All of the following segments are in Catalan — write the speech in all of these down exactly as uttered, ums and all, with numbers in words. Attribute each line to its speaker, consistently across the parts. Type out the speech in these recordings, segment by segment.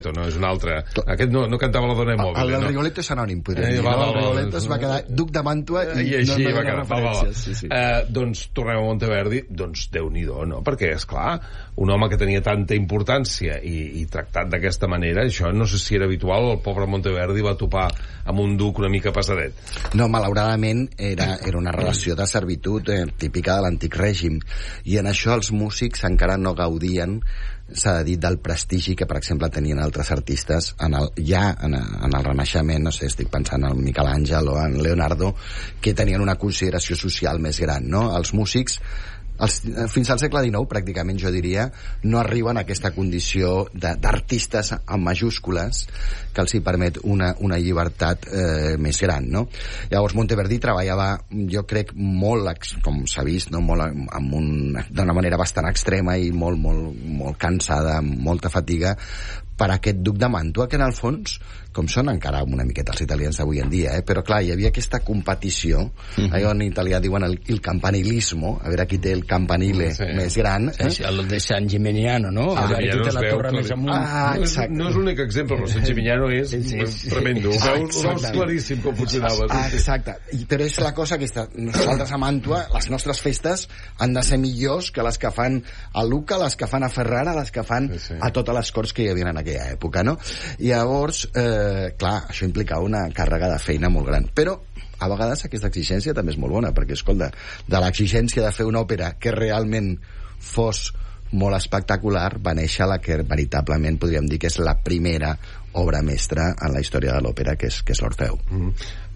Speaker 1: no, és un altre. Aquest no, no cantava la dona mòbil.
Speaker 2: El del
Speaker 1: no?
Speaker 2: Rigoletto és anònim, podríem dir.
Speaker 1: Eh, va,
Speaker 2: no?
Speaker 1: va,
Speaker 2: El
Speaker 1: va,
Speaker 2: Rigoletto
Speaker 1: va,
Speaker 2: es va quedar duc de Màntua i,
Speaker 1: i així
Speaker 2: no, no
Speaker 1: va quedar. Va, va, va.
Speaker 2: Sí, sí.
Speaker 1: Uh, doncs tornem a Monteverdi, doncs Déu-n'hi-do, no? Perquè, és clar, un home que tenia tanta importància i, i tractat d'aquesta manera, això no sé si era habitual, el pobre Monteverdi va topar amb un duc una mica pesadet.
Speaker 2: No, malauradament era, era una relació de servitud eh, típica de l'antic règim, i en això els músics encara no gaudien, s'ha de dir, del prestigi que, per exemple, tenien altres artistes en el, ja en, en el Renaixement. No sé, estic pensant en Miquel Àngel o en Leonardo, que tenien una consideració social més gran, no? Els músics, els, fins al segle dinou, pràcticament, jo diria, no arriben a aquesta condició d'artistes amb majúscules que els hi permet una, una llibertat eh, més gran, no? Llavors, Monteverdi treballava, jo crec, molt, com s'ha vist, no? Molt amb un, d'una manera bastant extrema i molt, molt, molt cansada, amb molta fatiga, per aquest duc de Màntua, que en el fons, com són encara una miqueta els italians d'avui en dia, eh? Però clar, hi havia aquesta competició, mm-hmm. allò en italià diuen el, el campanilismo, a veure qui té el campanile sí. més gran. Eh?
Speaker 3: Sí, sí, el de San Gimignano, no?
Speaker 1: Ah,
Speaker 3: qui té la torre més amunt.
Speaker 2: Ah,
Speaker 1: no, és, no és l'únic exemple, però San Gimignano és sí, sí, sí. tremendo. Ho veus, veus claríssim com funcionava.
Speaker 2: Ah, exacte. I, però és la cosa aquesta. Nosaltres a Màntua, les nostres festes han de ser millors que les que fan a Lucca, les que fan a Ferrara, les que fan sí, sí. a totes les corts que hi havia en aquella època, no? I llavors, eh, clar, això implicava una càrrega de feina molt gran. Però a vegades aquesta exigència també és molt bona, perquè, escolta, de l'exigència de fer una òpera que realment fos molt espectacular, va néixer la que veritablement podríem dir que és la primera obra mestra en la història de l'òpera, que és, que és l'Orfeu. Mm.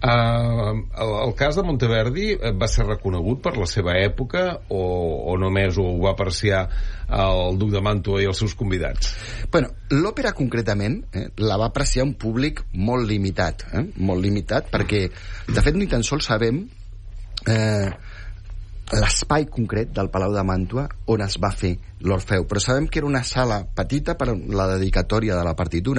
Speaker 1: Uh, el, el cas de Monteverdi va ser reconegut per la seva època o, o només ho va apreciar el duc de Màntua i els seus convidats?
Speaker 2: Bueno, l'òpera concretament eh, la va apreciar un públic molt limitat, eh? molt limitat, perquè de fet ni tan sols sabem eh, l'espai concret del Palau de Màntua on es va fer l'Orfeu, però sabem que era una sala petita per la dedicatòria de la partitura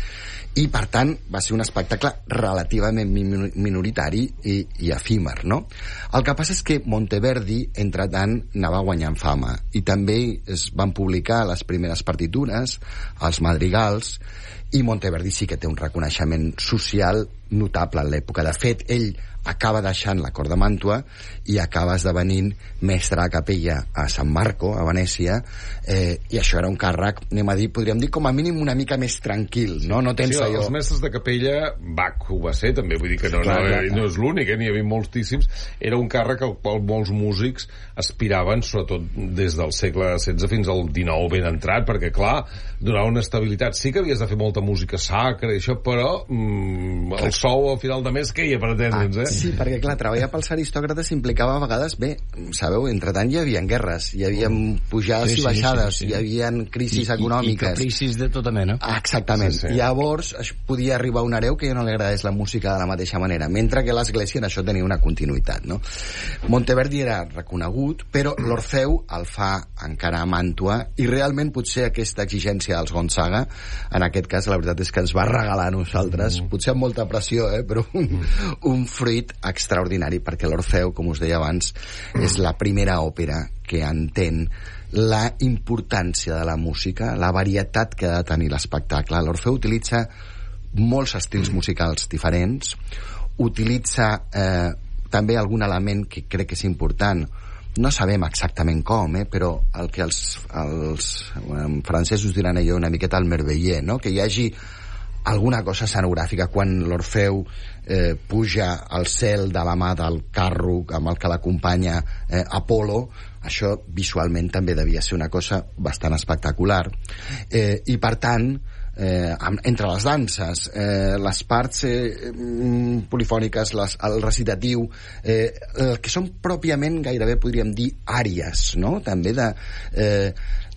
Speaker 2: i per tant va ser un espectacle relativament minoritari i, i efímer, no? El que passa és que Monteverdi entretant anava guanyant fama i també es van publicar les primeres partitures, els madrigals, i Monteverdi sí que té un reconeixement social notable en l'època. De fet, ell acaba deixant la cort de Màntua i acaba esdevenint mestre de capella a San Marco, a Venècia, eh, i això era un càrrec, anem a dir, podríem dir com a mínim una mica més tranquil, no? No tens
Speaker 1: sí,
Speaker 2: allò...
Speaker 1: els mestres de capella, Bach ho va ser també, vull dir que no,
Speaker 2: clar,
Speaker 1: no,
Speaker 2: clar,
Speaker 1: no és l'únic, eh? N'hi havia moltíssims. Era un càrrec al qual molts músics aspiraven, sobretot des del segle setze fins al dinou ben entrat, perquè clar, donava una estabilitat. Sí que havies de fer molta música sacra i això, però mm, el sou al final de mes queia, per entendre'ns, eh?
Speaker 2: Ah, sí, perquè clar, treballar pels aristòcrates implicava a vegades, bé, sabeu, entretant hi havia guerres, hi havia pujades sí, sí, i baixades, sí, sí, sí. hi havia crisis I, econòmiques.
Speaker 3: I capricis de tota mena.
Speaker 2: Ah, exactament. Sí, sí. Llavors podia arribar un hereu que ja no li agradés la música de la mateixa manera, mentre que l'Església en això tenia una continuïtat, no? Monteverdi era reconegut, però l'Orfeu el fa encara a Màntua, i realment potser aquesta exigència dels Gonzaga, en aquest cas la veritat és que ens va regalar a nosaltres, mm. potser amb molta pressió, eh, però un, un fruit extraordinari, perquè l'Orfeu, com us deia abans, és la primera òpera que entén la importància de la música, la varietat que ha de tenir l'espectacle. L'Orfeu utilitza molts estils musicals diferents, utilitza eh, també algun element que crec que és important. No sabem exactament com, eh, però el que els, els francesos diran allò una miqueta el merveiller, no? Que hi hagi alguna cosa escenogràfica quan l'Orfeu eh, puja al cel de la mà del carro amb el que l'acompanya eh, Apolo. Això visualment també devia ser una cosa bastant espectacular, eh, i per tant eh, entre les danses, eh, les parts eh, polifòniques, les, el recitatiu, eh, el que són pròpiament gairebé podríem dir àries, no? També de eh,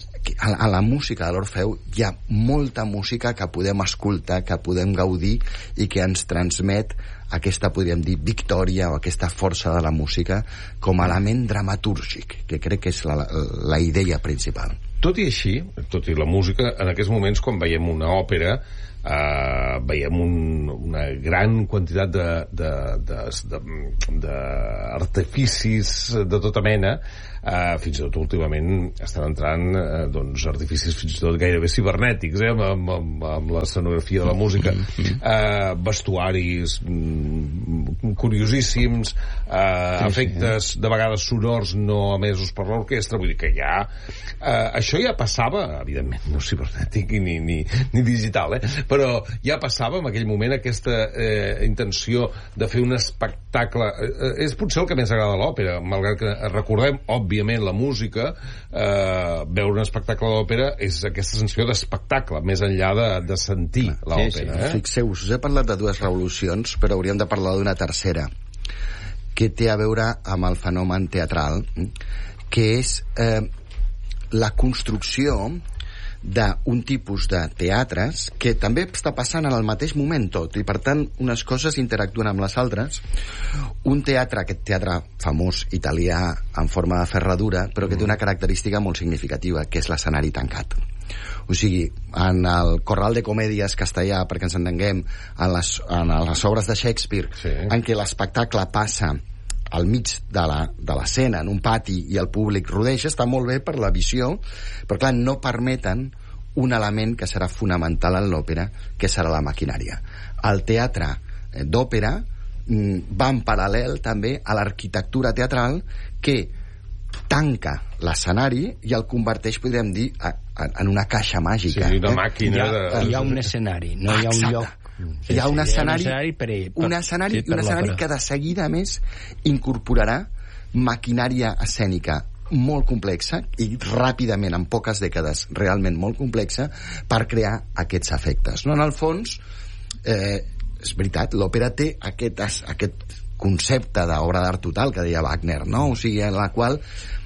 Speaker 2: a la música de l'Orfeu hi ha molta música que podem escoltar, que podem gaudir i que ens transmet aquesta, podríem dir, victòria o aquesta força de la música com a element dramatúrgic, que crec que és la, la idea principal.
Speaker 1: Tot i així, tot i la música, en aquests moments, quan veiem una òpera, eh, veiem un, una gran quantitat de, de, de, de, de artificis de tota mena, eh, fins i tot últimament estan entrant eh, doncs, artificis fins i tot gairebé cibernètics, eh, amb, amb, amb l'escenografia de la música, eh, vestuaris mm, curiosíssims, eh, sí, efectes sí, eh? de vegades sonors no emesos per l'orquestra, vull dir que ja eh, això ja passava, evidentment no cibernètic ni, ni, ni digital, eh? Però ja passava en aquell moment aquesta eh, intenció de fer un espectacle. Eh, és potser el que més agrada a l'òpera, malgrat que recordem, òbviament, la música, eh, veure un espectacle d'òpera és aquesta sensació d'espectacle, més enllà de, de sentir l'òpera. Sí, sí.
Speaker 2: Eh? Fixeu-vos, us he parlat de dues revolucions, però hauríem de parlar d'una tercera, que té a veure amb el fenomen teatral, que és eh, la construcció d'un tipus de teatres que també està passant en el mateix moment tot, i per tant unes coses interactuen amb les altres. Un teatre, aquest teatre famós italià en forma de ferradura, però que té una característica molt significativa, que és l'escenari tancat. O sigui, en el Corral de Comèdies castellà, perquè ens entenguem, en les, en les obres de Shakespeare, sí, en què l'espectacle passa al mig de l'escena, en un pati, i el públic rodeja, està molt bé per la visió, però clar, no permeten un element que serà fonamental en l'òpera, que serà la maquinària. El teatre d'òpera va en paral·lel també a l'arquitectura teatral, que tanca l'escenari i el converteix, podríem dir, en una caixa màgica.
Speaker 1: Sí, una màquina.
Speaker 3: Hi ha, de... hi ha un escenari, no hi ha un lloc.
Speaker 2: Sí, hi ha un escenari, per, per, un escenari, sí, un escenari que de seguida més incorporarà maquinària escènica molt complexa i ràpidament, en poques dècades, realment molt complexa, per crear aquests efectes. No, en el fons, eh, és veritat, l'òpera té aquest, aquest concepte d'obra d'art total que deia Wagner, no? O sigui, en la qual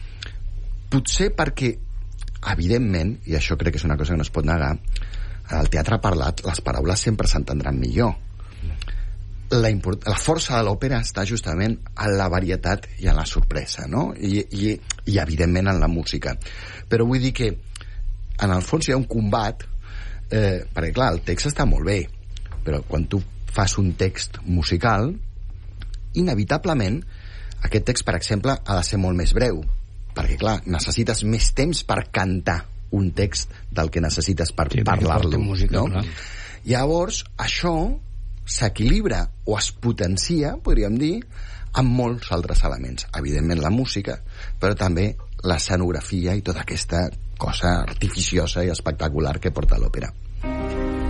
Speaker 2: potser perquè, evidentment, i això crec que és una cosa que no es pot negar, al teatre parlat les paraules sempre s'entendran millor. La, import... la força de l'òpera està justament en la varietat i en la sorpresa, no? I, i, i evidentment en la música. Però vull dir que en el fons hi ha un combat, eh, perquè clar, el text està molt bé, però quan tu fas un text musical, inevitablement aquest text, per exemple, ha de ser molt més breu, perquè clar, necessites més temps per cantar un text del que necessites per sí, parlar-lo, no? Clar. Llavors, això s'equilibra o es potencia, podríem dir, amb molts altres elements. Evidentment la música, però també l'escenografia i tota aquesta cosa artificiosa i espectacular que porta l'òpera.